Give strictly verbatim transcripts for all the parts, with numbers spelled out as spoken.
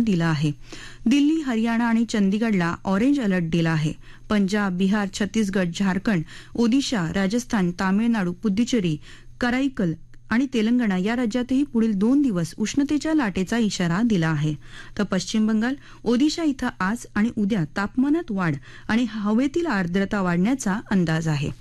दिला आहे. दिल्ली, हरियाणा आणि चंदीगडला ऑरेंज अलर्ट दिला आहे. पंजाब, बिहार, छत्तीसगड, झारखंड, ओदिशा, राजस्थान, तामिळनाडू, पुद्दुचेरी, कराईकल आणि तेलंगणा या राज्यातही पुढील दोन दिवस उष्णतेच्या लाटेचा इशारा दिला आहे. तर पश्चिम बंगाल, ओदिशा इथं आज आणि उद्या तापमानात वाढ आणि हवेतील आर्द्रता वाढण्याचा अंदाज आहे.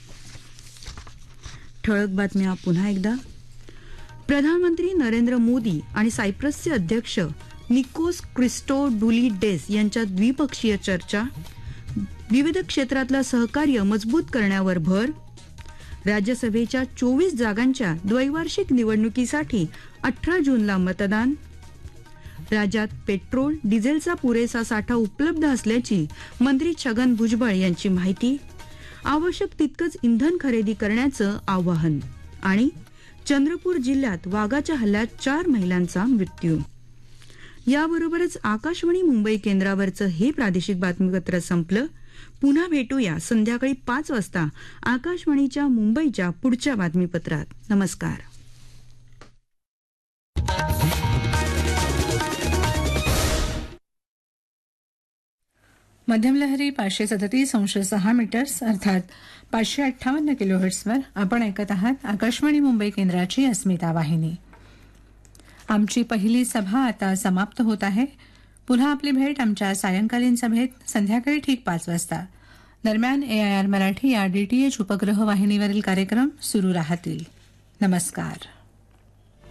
ठळक बातम्या पुन्हा एकदा. प्रधानमंत्री नरेंद्र मोदी आणि सायप्रसचे अध्यक्ष निकोस क्रिस्टोडुलिडेस यांच्यात द्विपक्षीय चर्चा. विविध क्षेत्रातलं सहकार्य मजबूत करण्यावर भर. राज्यसभेच्या चोवीस जागांच्या द्वैवार्षिक निवडणुकीसाठी अठरा जूनला मतदान. राज्यात पेट्रोल डिझेलचा पुरेसा साठा उपलब्ध असल्याची मंत्री छगन भुजबळ यांची माहिती. आवश्यक तितकंच इंधन खरेदी करण्याचं आवाहन. आणि चंद्रपूर जिल्ह्यात वाघाच्या हल्ल्यात चार महिलांचा मृत्यू. याबरोबरच आकाशवाणी मुंबई केंद्रावरचं हे प्रादेशिक बातमीपत्र संपलं. पुन्हा भेटूया संध्याकाळी पाच वाजता आकाशवाणीच्या मुंबईच्या पुढच्या बातमीपत्रात. नमस्कार. मध्यम लहरी पाचशे सदतीस अंश सहा मीटर्स अर्थात पाचशे अठ्ठावन्न किलोहर्ट्सवर आपण ऐकत आहात आकाशवाणी मुंबई केंद्राची अस्मिता वाहिनी. आमची पहिली सभा आता समाप्त होत आहे. पुन्हा आपली भेट आमच्या सायंकालीन सभेत संध्याकाळी ठीक पाच वाजता. दरम्यान ए आय आर मराठी या डीटीएच उपग्रह वाहिनीवरील कार्यक्रम सुरू राहतील. नमस्कार.